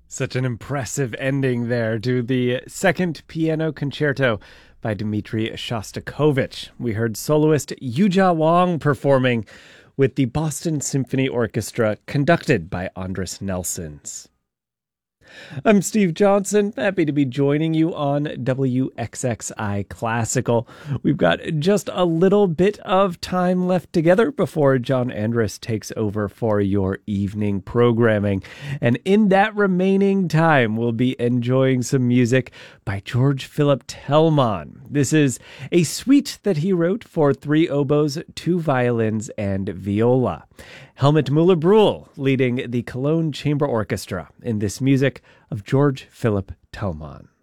Such an impressive ending there to the second piano concerto by Dmitri Shostakovich. We heard soloist Yujia Wang performing with the Boston Symphony Orchestra, conducted by Andris Nelsons. I'm Steve Johnson, happy to be joining you on WXXI Classical. We've got just a little bit of time left together before John Andrus takes over for your evening programming. And in that remaining time, we'll be enjoying some music by George Philip Telemann. This is a suite that he wrote for 3 oboes, 2 violins, and viola. Helmut Müller-Brühl leading the Cologne Chamber Orchestra in this music of George Philip Telemann.